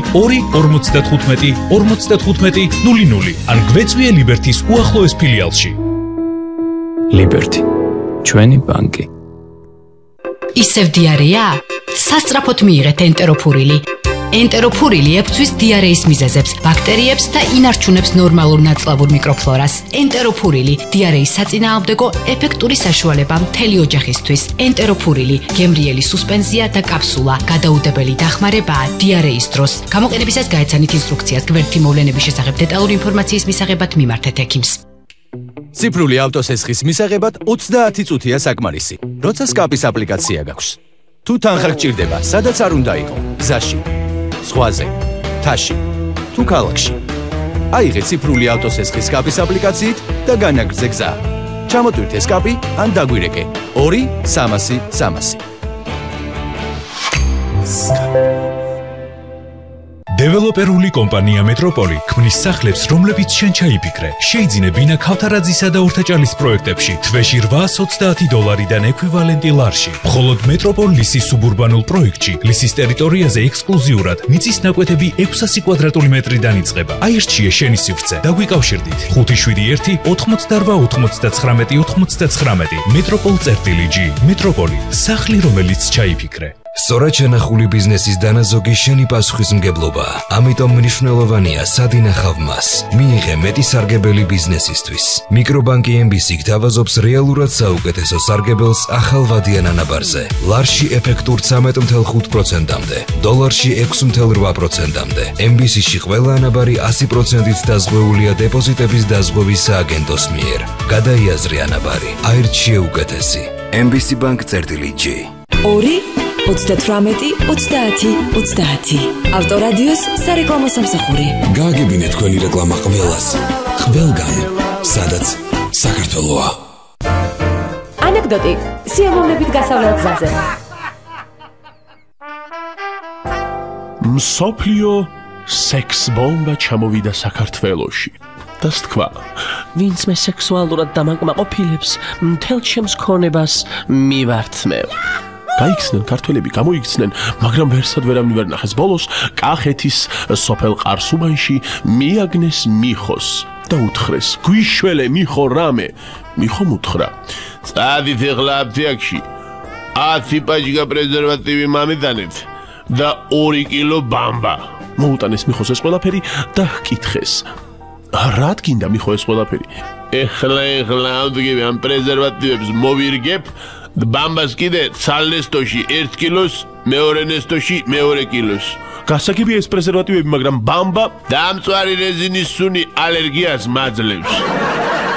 255-55-00 ან გვეწვიე ლიბერთის უახლოეს ფილიალში. ლიბერთი, ჩვენი ბანკი. ისევ დიარეა? სასწრაფოდ მიიღეთ ენტეროფურილი. ენტეროფურილი ებრძვის დიარეის მიზეზებს, ბაქტერიებს და ინარჩუნებს ნორმალურ ნაწლავურ მიკროფლორას. ენტეროფურილი დიარეის საწინააღმდეგო ეფექტური საშუალება მთელი ოჯახისთვის. ენტეროფურილი გემრიელი სუსპენზია და კაფსულა, გადაუდებელი დახმარებაა დიარეის დროს. გამოყენებისას გაეცანით ინსტრუქციას. გვერდითი მოვლენების შესახებ დეტალური ინფორმაციის მისაღებად მიმართეთ ექიმს. ციფრული ავტოსესხის მისაღებად 30 წუთია საკმარისი. როცა სკაპის აპლიკაცია გაქვს. თუ თანხა გჭირდება, სადაც არ უნდა იყო, გზაში, ზღვაზე, მთაში, თუ ქალაქში. აიღე ციფრული ავტოსესხის სკაპის აპლიკაციით და განაგრძე გზა. ჩამოტვირთე სკაპი ან დაგვირეკე 2-300-300. დეველოპერული კომპანია მეტროპოლი ქმნის სახლებს, რომლებიც შენ ჩაიფიქრე. შეიძინე ბინა ქავთარაძისა და ორთაჭალის პროექტებში თვეში $820-დან ექვივალენტი ლარში. მხოლოდ მეტროპოლ ლისის სუბურბანულ პროექტში ლისის ტერიტორიაზე ექსკლუზიურად მიწის ნაკვეთები 600 კვადრატული მეტრიდან იწყება. აირჩიე შენი სივრცე და გვიკავშირდით 571-88-99-99 მეტროპოლ.g. მეტროპოლი, სახლი, რომელიც ჩაიფიქრე. სწორად შენახული ბიზნესის დანაზოგი შენი პასუხისმგებლობა. ამიტომ მნიშვნელოვანია სად ინახავ მას. მიიღე მეტი სარგებელი ბიზნესისთვის. მიკრობანკი MBC გთავაზობს რეალურად საუკეთესო სარგებელს ახალ ვადიან ანაბარზე. ლარში ეფექტურ 13.5%-მდე, დოლარში 6.8%-მდე. MBC-ში ყველა ანაბარი 100%-ით დაზღვეულია დეპოზიტების დაზღვევის სააგენტოს მიერ. გადაიაზრე ანაბარი. აირჩიე უკეთესი. MBC Bank.g. 2-18-30-30. ავტორადიოს სარეკლამო სამსახური. გააგებინე თქვენი რეკლამა ყველას. ყველგან, სადაც საქართველოა. ანეკდოტი სიამოვნებით გასავლელ გზაზე. მსოფლიო სექს ბომბა ჩამოვიდა საქართველოში. და თქვა, ვინც მე სექსუალურად დამაკმაყოფილებს, მთელ ჩემს ქონებას მივართმევ. გაიქცნენ ქართველები, გამოიქცნენ, მაგრამ ვერსად ვერავინ ვერ ნახეს. ბოლოს კახეთის სოფელ ყარსუბანში მიაგნეს მიხოს და უთხრეს, გვიშველე მიხო რამე. მიხომ უთხრა, წადით ეხლა აფთიაქში 10 პაჭკა პრეზერვატივი მამიდანეთ და 2 კილო ბამბა. მოუტანეს მიხოს ეს ყველაფერი და ჰკითხეს, რა გინდა მიხო ეს ყველაფერი? ეხლა ავდგები ამ პრეზერვატივებს მოვირგებ, ბამბას კიდე ცალნესტოში 1 კილოს, მეორე ნესტოში 2 კილოს. გასაგებია ეს პრეზერვატივები, მაგრამ ბამბა დამწვარი რეზინის სუნი ალერგიას მაძლევს.